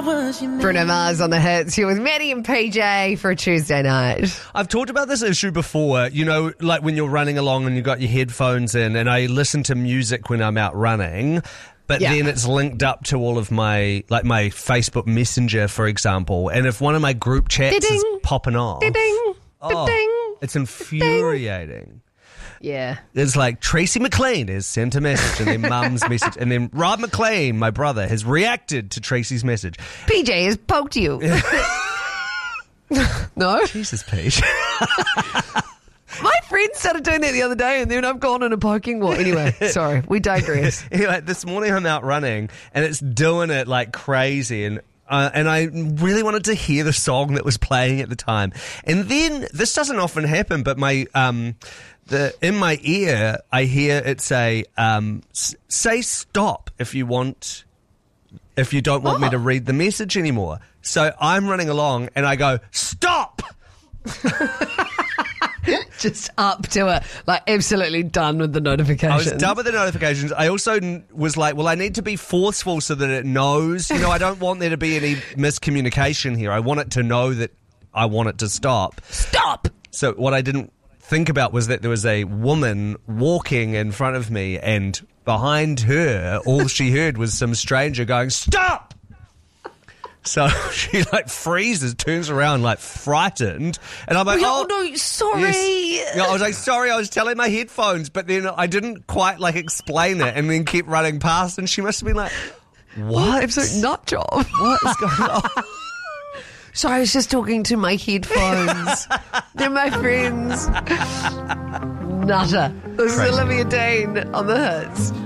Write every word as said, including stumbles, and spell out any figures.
Bruno Mars on the hits. You're with Maddie and P J for a Tuesday night. I've talked about this issue before, you know, like when you're running along and you've got your headphones in, and I listen to music when I'm out running, but Yeah. then it's linked up to all of my, like my Facebook Messenger, for example, and if one of my group chats Ding. is popping off, Ding, oh, ding, it's infuriating. Yeah. It's like Tracy McLean has sent a message, and then Mum's message, and then Rob McLean, my brother, has reacted to Tracy's message. P J has poked you. No? Jesus, Pete. My friend started doing that the other day, and then I've gone on a poking war. Anyway, sorry, we digress. Anyway, this morning I'm out running, and it's doing it like crazy, and uh, and I really wanted to hear the song that was playing at the time. And then, this doesn't often happen, but my um, the in my ear, I hear it say, um, s- say stop if you want, if you don't want Oh. me to read the message anymore. So I'm running along, and I go, stop! Just up to it. Like, absolutely done with the I notifications. was done with the notifications. I also n- was like, well, I need to be forceful so that it knows. You know, I don't want there to be any miscommunication here. I want it to know that I want it to stop. Stop! So what I didn't think about was that there was a woman walking in front of me, and behind her, all she heard was some stranger going, stop! So she like freezes, turns around like frightened, and I'm like, Oh, oh, no, sorry. yes. Yeah, I was like, sorry, I was telling my headphones, but then I didn't quite like explain it, and then kept running past, and she must have been like, what? Absolute nut job. What is going on? Sorry, I was just talking to my headphones. They're my friends. Nutter. This Crazy. is Olivia Dean on the hits.